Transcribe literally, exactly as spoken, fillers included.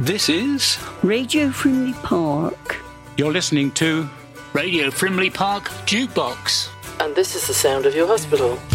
This is Radio Frimley Park. You're listening to Radio Frimley Park Jukebox. And this is the sound of your hospital.